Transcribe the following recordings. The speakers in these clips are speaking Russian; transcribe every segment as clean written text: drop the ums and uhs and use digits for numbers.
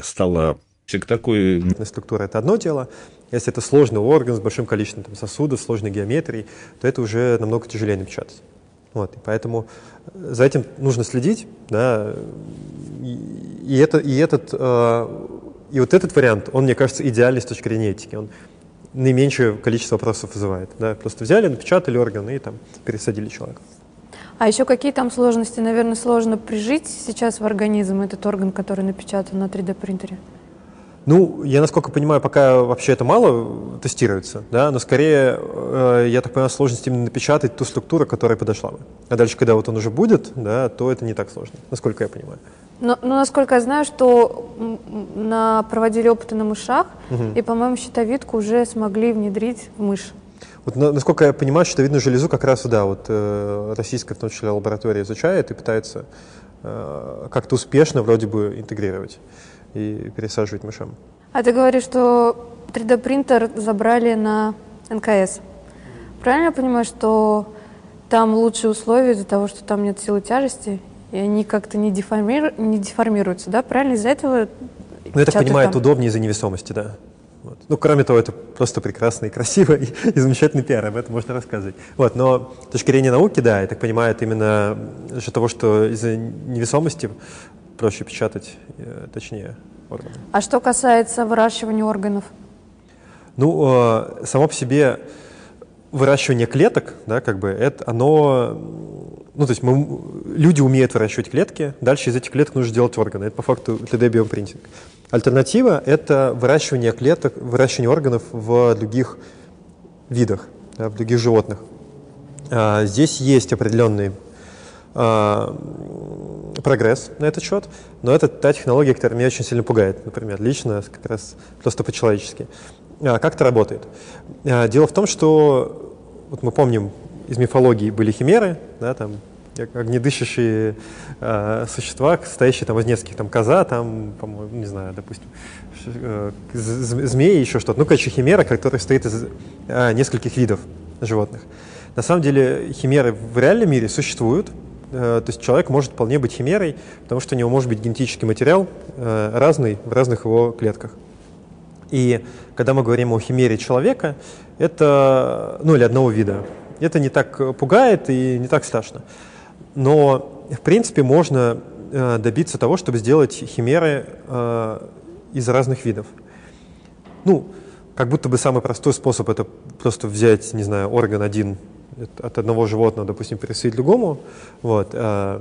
стала такой... Структура – это одно дело. Если это сложный орган с большим количеством сосудов, сложной геометрией, то это уже намного тяжелее напечатать. Вот, и поэтому за этим нужно следить, да, и вот этот вариант, он, мне кажется, идеальный с точки зрения этики. Он наименьшее количество вопросов вызывает. Да. Просто взяли, напечатали орган и там пересадили человека. А еще какие там сложности? Наверное, сложно прижить сейчас в организм этот орган, который напечатан на 3D-принтере? Ну, я, насколько понимаю, пока вообще это мало тестируется, да, но скорее, я так понимаю, сложность именно напечатать ту структуру, которая подошла бы. А дальше, когда вот он уже будет, да, то это не так сложно, насколько я понимаю. Но насколько я знаю, что проводили опыты на мышах, и, по-моему, щитовидку уже смогли внедрить в мышь. Вот, насколько я понимаю, щитовидную железу как раз, да, вот российская, в том числе, лаборатория изучает и пытается как-то успешно вроде бы интегрировать и пересаживать мышам. А ты говоришь, что 3D-принтер забрали на НКС. Правильно я понимаю, что там лучшие условия из-за того, что там нет силы тяжести, и они как-то не деформируются, да? Правильно? Из-за этого... Ну, я так понимаю, это удобнее из-за невесомости, да. Вот. Ну, кроме того, это просто прекрасно и красиво, и замечательный пиар, об этом можно рассказывать. Вот, но с точки зрения науки, да, я так понимаю, это именно из-за того, что из-за невесомости проще печатать, точнее, органы. А что касается выращивания органов? Ну, само по себе выращивание клеток, да, как бы, это оно... Ну, то есть люди умеют выращивать клетки, дальше из этих клеток нужно делать органы. Это по факту 3D-биопринтинг. Альтернатива – это выращивание клеток, выращивание органов в других видах, да, в других животных. Здесь есть определенный прогресс на этот счет, но это та технология, которая меня очень сильно пугает, например, лично, как раз просто по-человечески. Как это работает? Дело в том, что вот мы помним, из мифологии были химеры, да, там, огнедышащие существа, состоящие там из нескольких, там, коза, там, по-моему, не знаю, допустим, змеи, еще что-то. Ну, короче, химера, которая состоит из нескольких видов животных. На самом деле химеры в реальном мире существуют, то есть человек может вполне быть химерой, потому что у него может быть генетический материал разный в разных его клетках. И когда мы говорим о химере человека, это, ну, или одного вида, это не так пугает и не так страшно. Но, в принципе, можно добиться того, чтобы сделать химеры из разных видов. Ну, как будто бы самый простой способ – это просто взять, не знаю, орган один от одного животного, допустим, пересадить другому. Вот.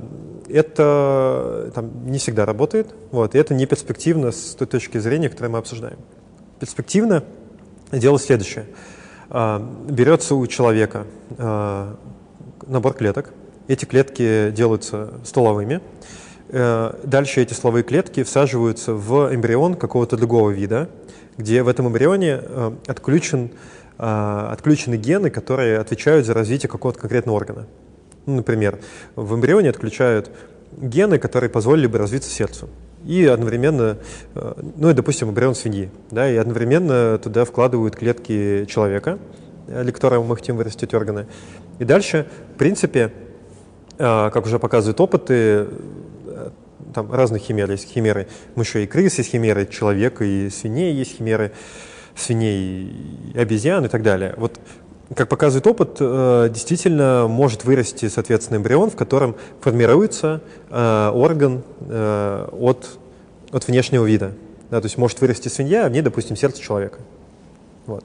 Это там не всегда работает. Вот. И это не перспективно с той точки зрения, которую мы обсуждаем. Перспективно делать следующее. Берется у человека набор клеток. Эти клетки делаются стволовыми. Дальше эти стволовые клетки всаживаются в эмбрион какого-то другого вида, где в этом эмбрионе отключены гены, которые отвечают за развитие какого-то конкретного органа. Ну, например, в эмбрионе отключают гены, которые позволили бы развиться сердцу. И одновременно, ну и, допустим, эмбрион свиньи, да, и одновременно туда вкладывают клетки человека, для которого мы хотим вырастить органы. И дальше, в принципе, как уже показывают опыты, там разных химер есть химеры мышей и крыс, есть химеры человека и свиней, есть химеры свиней и обезьян и так далее. Вот, как показывает опыт, действительно может вырасти, соответственно, эмбрион, в котором формируется орган от внешнего вида. Да, то есть может вырасти свинья, а в ней, допустим, сердце человека. Вот.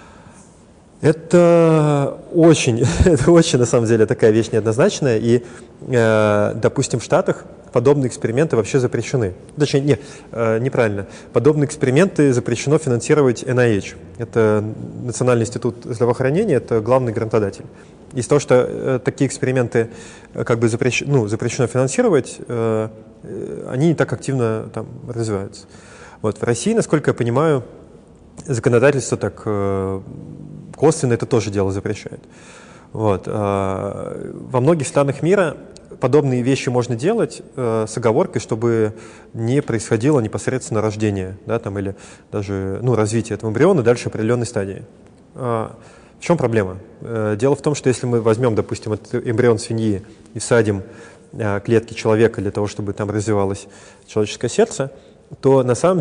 Это очень, на самом деле, такая вещь неоднозначная. И, допустим, в Штатах подобные эксперименты вообще запрещены. Точнее, неправильно. Подобные эксперименты запрещено финансировать NIH. Это Национальный институт здравоохранения, это главный грантодатель. Из-за того, что такие эксперименты как бы запрещено финансировать, они не так активно там развиваются. Вот. В России, насколько я понимаю, законодательство так косвенно это тоже дело запрещает. Вот. Во многих странах мира подобные вещи можно делать с оговоркой, чтобы не происходило непосредственно рождение, да, там, или даже развитие этого эмбриона дальше определенной стадии. В чем проблема? Дело в том, что если мы возьмем, допустим, этот эмбрион свиньи и всадим клетки человека для того, чтобы там развивалось человеческое сердце, то на самом